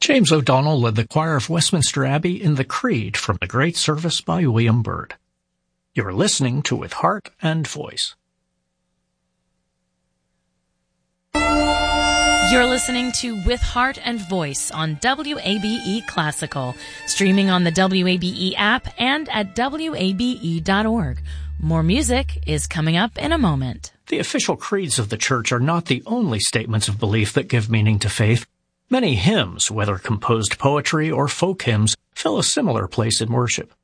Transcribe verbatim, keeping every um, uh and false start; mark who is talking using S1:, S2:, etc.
S1: James O'Donnell led the choir of Westminster Abbey in the Creed from the great service by William Byrd. You're listening to With Heart and Voice.
S2: You're listening to With Heart and Voice on W A B E Classical, streaming on the W A B E app and at W A B E dot org. More music is coming up in a moment.
S1: The official creeds of the Church are not the only statements of belief that give meaning to faith. Many hymns, whether composed poetry or folk hymns, fill a similar place in worship.